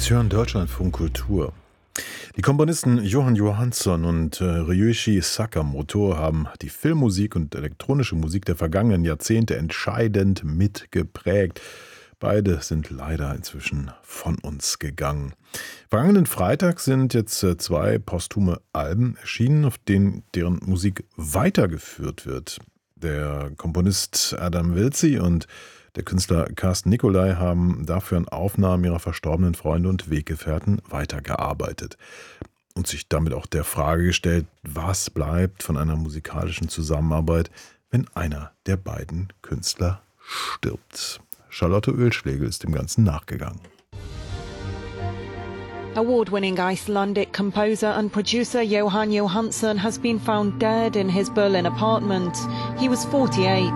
Sie hören Deutschlandfunk Kultur. Die Komponisten Jóhann Jóhannsson und Ryuichi Sakamoto haben die Filmmusik und elektronische Musik der vergangenen Jahrzehnte entscheidend mitgeprägt. Beide sind leider inzwischen von uns gegangen. Vergangenen Freitag sind jetzt 2 posthume Alben erschienen, auf deren Musik weitergeführt wird. Der Komponist Adam Wiltzi und der Künstler Carsten Nicolai haben dafür an Aufnahmen ihrer verstorbenen Freunde und Weggefährten weitergearbeitet und sich damit auch der Frage gestellt, was bleibt von einer musikalischen Zusammenarbeit, wenn einer der beiden Künstler stirbt. Charlotte Oelschlegel ist dem Ganzen nachgegangen. Award-winning Icelandic composer and producer Jóhann Jóhannsson has been found dead in his Berlin apartment. He was 48.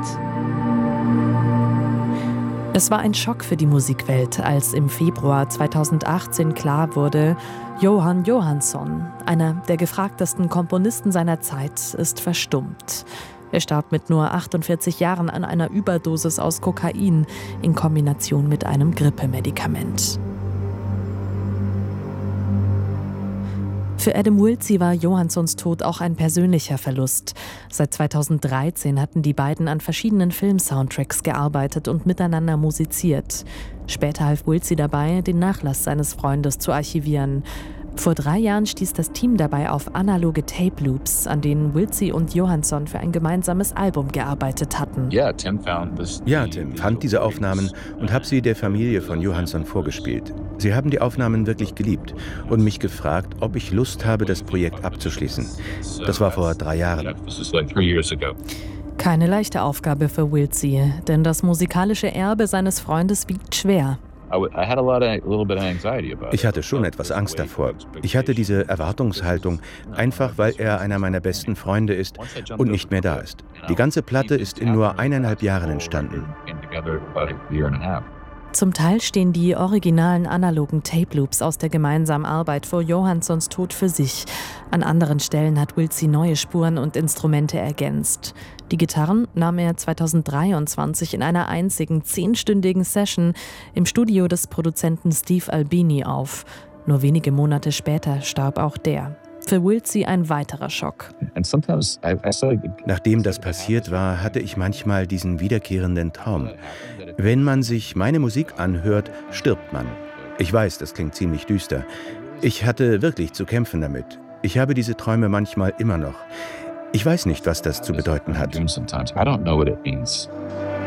Es war ein Schock für die Musikwelt, als im Februar 2018 klar wurde, Jóhann Jóhannsson, einer der gefragtesten Komponisten seiner Zeit, ist verstummt. Er starb mit nur 48 Jahren an einer Überdosis aus Kokain in Kombination mit einem Grippemedikament. Für Adam Wiltzi war Jóhannssons Tod auch ein persönlicher Verlust. Seit 2013 hatten die beiden an verschiedenen Film-Soundtracks gearbeitet und miteinander musiziert. Später half Wiltzi dabei, den Nachlass seines Freundes zu archivieren. Vor 3 Jahren stieß das Team dabei auf analoge Tape-Loops, an denen Wiltzi und Jóhannsson für ein gemeinsames Album gearbeitet hatten. Ja, Tim fand diese Aufnahmen und hat sie der Familie von Jóhannsson vorgespielt. Sie haben die Aufnahmen wirklich geliebt und mich gefragt, ob ich Lust habe, das Projekt abzuschließen. Das war vor 3 Jahren. Keine leichte Aufgabe für Wiltzi, denn das musikalische Erbe seines Freundes wiegt schwer. Ich hatte schon etwas Angst davor. Ich hatte diese Erwartungshaltung, einfach weil er einer meiner besten Freunde ist und nicht mehr da ist. Die ganze Platte ist in nur 1,5 Jahren entstanden. Zum Teil stehen die originalen analogen Tape-Loops aus der gemeinsamen Arbeit vor Jóhannssons Tod für sich. An anderen Stellen hat Wiltzi neue Spuren und Instrumente ergänzt. Die Gitarren nahm er 2023 in einer einzigen 10-stündigen Session im Studio des Produzenten Steve Albini auf. Nur wenige Monate später starb auch der. Für Wiltzi ein weiterer Schock. Nachdem das passiert war, hatte ich manchmal diesen wiederkehrenden Traum. Wenn man sich meine Musik anhört, stirbt man. Ich weiß, das klingt ziemlich düster. Ich hatte wirklich zu kämpfen damit. Ich habe diese Träume manchmal immer noch. Ich weiß nicht, was das zu bedeuten hat.